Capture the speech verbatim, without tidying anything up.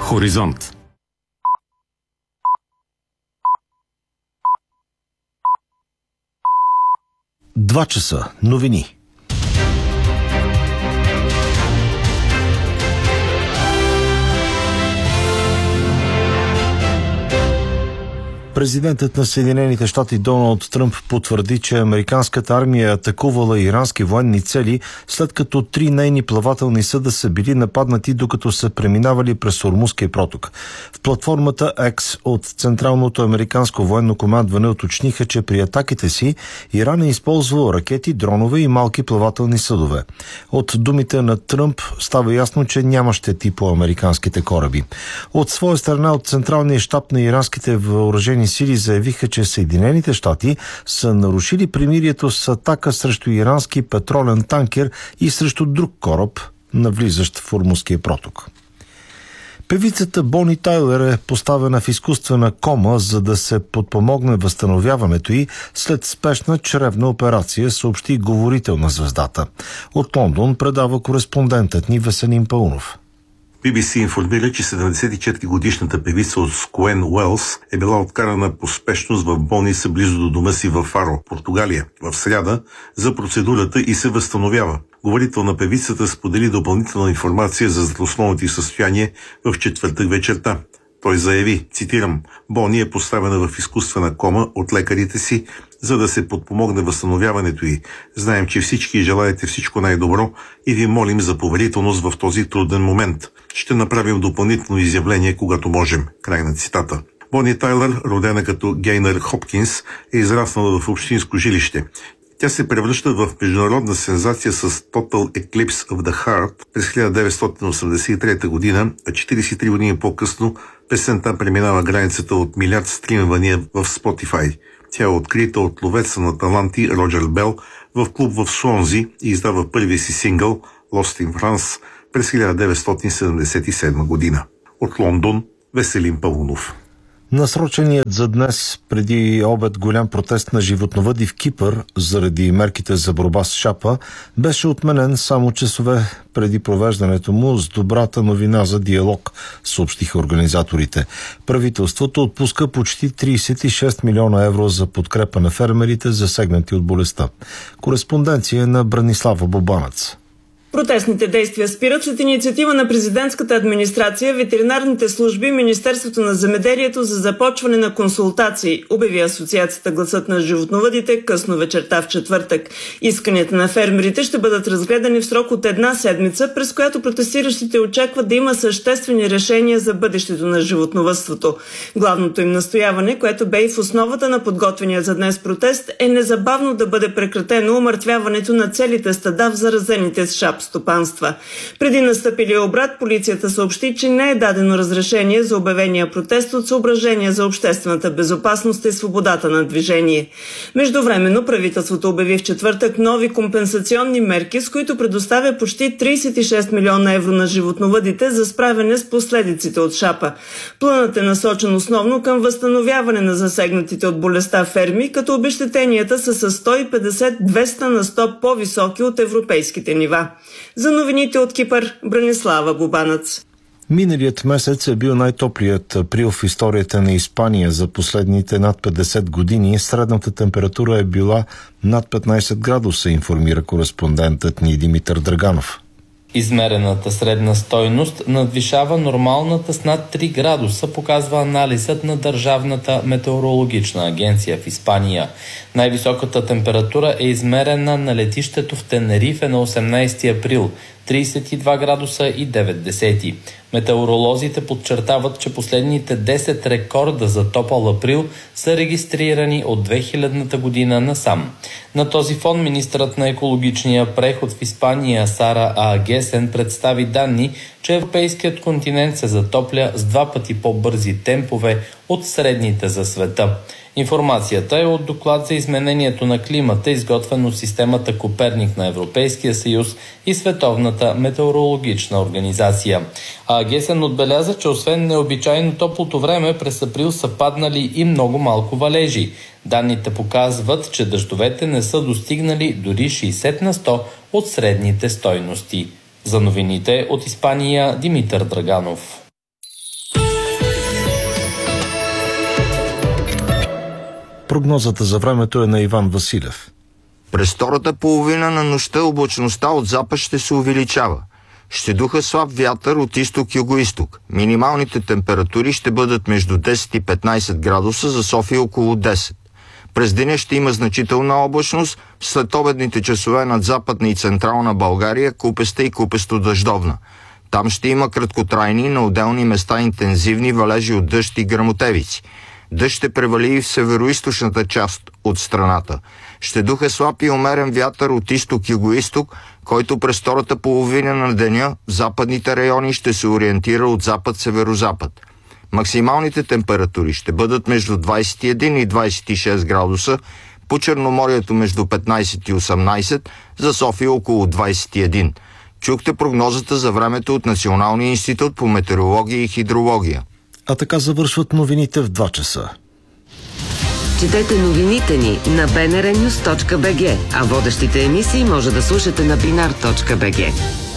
Хоризонт. Два часа. Новини. Президентът на Съединените щати Доналд Тръмп потвърди, че американската армия е атакувала ирански военни цели, след като три нейни плавателни съда са били нападнати, докато са преминавали през Ормузския проток. В платформата X от Централното американско военно командване уточниха, че при атаките си Иран е използвал ракети, дронове и малки плавателни съдове. От думите на Тръмп става ясно, че няма щети по американските кораби. От своя страна, от Централния щаб на иранските въоръжени сили заявиха, че Съединените щати са нарушили примирието с атака срещу ирански петролен танкер и срещу друг кораб, навлизащ в Ормузския проток. Певицата Бони Тайлър е поставена в изкуствена кома, за да се подпомогне възстановяването й след спешна чревна операция, съобщи говорител на звездата. От Лондон предава кореспондентът ни Веселин Паунов. Би Би Си информира, че седемдесет и четири годишната певица от Скуен Уелс е била откарана по спешност в болница близо до дома си в Фаро, Португалия, в сряда за процедурата и се възстановява. Говорител на певицата сподели допълнителна информация за здравословното й състояние в четвъртък вечерта. Той заяви, цитирам, Бони е поставена в изкуствена кома от лекарите си, за да се подпомогне възстановяването й. Знаем, че всички желаете всичко най-добро и ви молим за поверителност в този труден момент. Ще направим допълнително изявление, когато можем. Край на цитата. Бони Тайлър, родена като Гейнър Хопкинс, е израснала в общинско жилище. Тя се превръща в международна сензация с Total Eclipse of the Heart през хиляда деветстотин осемдесет и трета година, а четиридесет и три години по-късно песента преминава границата от милиард стримвания в Spotify. Тя е открита от ловеца на таланти Роджер Бел в клуб в Слонзи и издава първия си сингъл Lost in France през хиляда деветстотин седемдесет и седма година. От Лондон, Веселин Паунов. Насроченият за днес преди обед голям протест на животновъди в Кипър заради мерките за борба с шапа беше отменен само часове преди провеждането му с добрата новина за диалог, съобщиха организаторите. Правителството отпуска почти тридесет и шест милиона евро за подкрепа на фермерите, засегнати от болестта. Кореспонденция на Бранислава Бобанец. Протестните действия спират след инициатива на президентската администрация, ветеринарните служби и Министерството на земеделието за започване на консултации, обяви Асоциацията Гласът на животновъдите късно вечерта в четвъртък. Исканията на фермерите ще бъдат разгледани в срок от една седмица, през която протестиращите очакват да има съществени решения за бъдещето на животновъдството. Главното им настояване, което бе и в основата на подготвения за днес протест, е незабавно да бъде прекратено умъртвяването на целите стада в заразените с шап стопанства. Преди настъпилия обрат, полицията съобщи, че не е дадено разрешение за обявения протест от съображения за обществената безопасност и свободата на движение. Междувременно правителството обяви в четвъртък нови компенсационни мерки, с които предоставя почти тридесет и шест милиона евро на животновъдите за справяне с последиците от шапа. Планът е насочен основно към възстановяване на засегнатите от болестта ферми, като обезщетенията са с сто и петдесет до двеста на сто по-високи от европейските нива. За новините от Кипър, Бранислава Бобанец. Миналият месец е бил най-топлият април в историята на Испания за последните над петдесет години. Средната температура е била над петнадесет градуса, информира кореспондентът ни Димитър Драганов. Измерената средна стойност надвишава нормалната с над три градуса, показва анализът на Държавната метеорологична агенция в Испания. Най-високата температура е измерена на летището в Тенерифе на осемнадесети април – тридесет и два градуса и девет десети. Метеоролозите подчертават, че последните десет рекорда за топъл април са регистрирани от две хилядната година насам. На този фон министърът на екологичния преход в Испания Сара Агесен представи данни, че европейският континент се затопля с два пъти по-бързи темпове от средните за света. Информацията е от доклад за изменението на климата, изготвен от системата Коперник на Европейския съюз и Световната метеорологична организация. А Гесен отбеляза, че освен необичайно топлото време, през април са паднали и много малко валежи. Данните показват, че дъждовете не са достигнали дори шейсет на сто от средните стойности. За новините от Испания, Димитър Драганов. Прогнозата за времето е на Иван Василев. През втората половина на нощта облачността от запад ще се увеличава. Ще духа слаб вятър от изток-югоизток. Минималните температури ще бъдат между десет и петнайсет градуса, за София около десет. През деня ще има значителна облачност, след обедните часове над Западна и Централна България купеста и купесто-дъждовна. Там ще има краткотрайни, на отделни места интензивни валежи от дъжд и гръмотевици. Дъжд ще превали и в североизточната част от страната. Ще духа слаб и умерен вятър от изток-югоизток, който през втората половина на деня в западните райони ще се ориентира от запад-северозапад. Максималните температури ще бъдат между двайсет и един и двайсет и шест градуса, по Черноморието между петнайсет и осемнайсет, за София около двайсет и един. Чухте прогнозата за времето от Националния институт по метеорология и хидрология. А така завършват новините в два часа. Четете новините ни на би ен ар нюз точка би джи, а водещите емисии може да слушате на бинар точка би джи.